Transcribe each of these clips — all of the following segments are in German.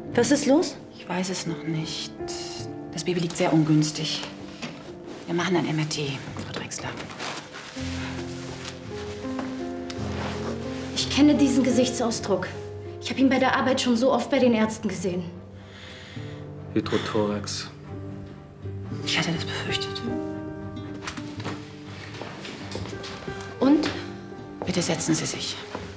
Was ist los? Ich weiß es noch nicht. Das Baby liegt sehr ungünstig. Wir machen ein MRT, Frau Drechsler. Ich kenne diesen Gesichtsausdruck. Ich habe ihn bei der Arbeit schon so oft bei den Ärzten gesehen. Hydrothorax. Ich hatte das befürchtet. Und? Bitte setzen Sie sich.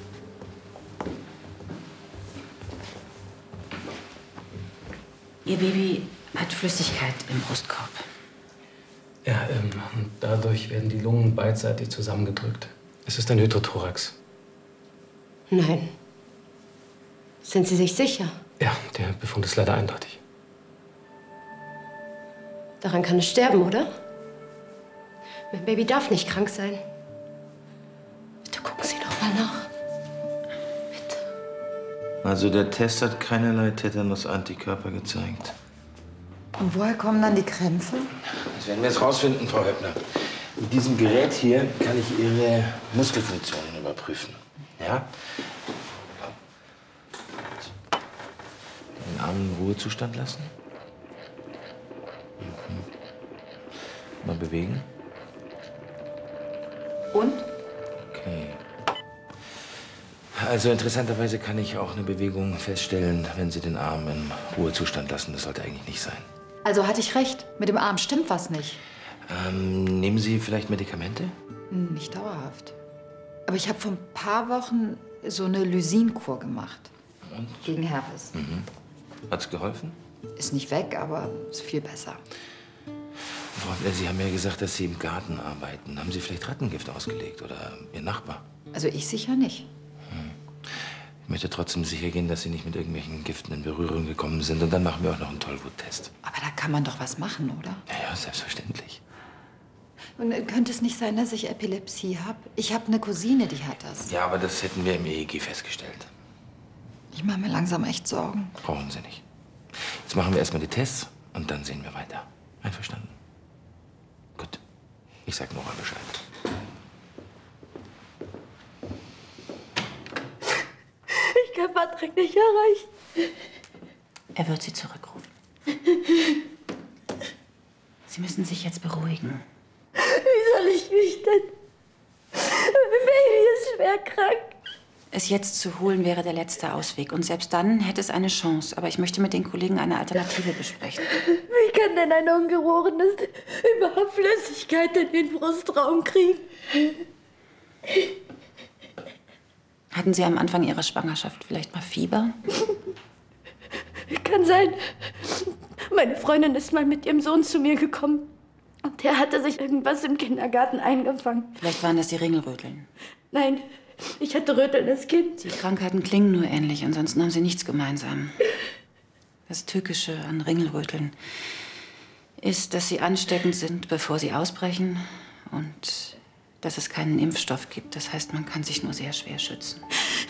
Ihr Baby hat Flüssigkeit im Brustkorb. Ja, und dadurch werden die Lungen beidseitig zusammengedrückt. Es ist ein Hydrothorax. Nein. Sind Sie sich sicher? Ja, der Befund ist leider eindeutig. Daran kann es sterben, oder? Mein Baby darf nicht krank sein. Bitte gucken Sie doch mal nach. Bitte. Also der Test hat keinerlei Tetanus-Antikörper gezeigt. Und woher kommen dann die Krämpfe? Das werden wir jetzt rausfinden, Frau Höppner. Mit diesem Gerät hier kann ich Ihre Muskelfunktionen überprüfen. Ja? Den Arm im Ruhezustand lassen. Mal bewegen. Und? Okay. Also interessanterweise kann ich auch eine Bewegung feststellen, wenn Sie den Arm im Ruhezustand lassen. Das sollte eigentlich nicht sein. Also hatte ich recht. Mit dem Arm stimmt was nicht. Nehmen Sie vielleicht Medikamente? Nicht dauerhaft. Aber ich habe vor ein paar Wochen so eine Lysinkur gemacht. Und? Gegen Herpes. Hat's geholfen? Ist nicht weg, aber ist viel besser. Frau Höppner, Sie haben ja gesagt, dass Sie im Garten arbeiten. Haben Sie vielleicht Rattengift ausgelegt oder Ihr Nachbar? Also ich sicher nicht. Ich möchte trotzdem sicher gehen, dass Sie nicht mit irgendwelchen Giften in Berührung gekommen sind. Und dann machen wir auch noch einen Tollwut-Test. Aber da kann man doch was machen, oder? Ja, selbstverständlich. Und könnte es nicht sein, dass ich Epilepsie habe? Ich habe eine Cousine, die hat das. Ja, aber das hätten wir im EEG festgestellt. Ich mache mir langsam echt Sorgen. Brauchen Sie nicht. Jetzt machen wir erstmal die Tests und dann sehen wir weiter. Einverstanden? Gut. Ich sag Nora Bescheid. Ich kann Patrick nicht erreichen. Er wird Sie zurückrufen. Sie müssen sich jetzt beruhigen. Wie soll ich mich denn? Mein Baby ist schwer krank. Es jetzt zu holen wäre der letzte Ausweg. Und selbst dann hätte es eine Chance. Aber ich möchte mit den Kollegen eine Alternative besprechen. Wie kann denn ein Ungeborenes überhaupt Flüssigkeit in den Brustraum kriegen? Hatten Sie am Anfang Ihrer Schwangerschaft vielleicht mal Fieber? Kann sein. Meine Freundin ist mal mit ihrem Sohn zu mir gekommen. Und der hatte sich irgendwas im Kindergarten eingefangen. Vielleicht waren das die Ringelröteln. Nein, ich hatte rötelndes Kind. Die Krankheiten klingen nur ähnlich, ansonsten haben sie nichts gemeinsam. Das Tückische an Ringelröteln ist, dass sie ansteckend sind, bevor sie ausbrechen und dass es keinen Impfstoff gibt. Das heißt, man kann sich nur sehr schwer schützen.